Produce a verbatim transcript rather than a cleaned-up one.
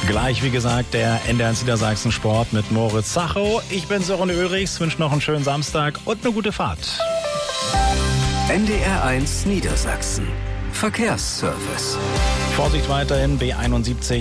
Gleich, wie gesagt, der N D R eins Niedersachsen Sport mit Moritz Zachow. Ich bin Sören Ulrichs, wünsche noch einen schönen Samstag und eine gute Fahrt. N D R eins Niedersachsen Verkehrsservice. Vorsicht weiterhin, B einundsiebzig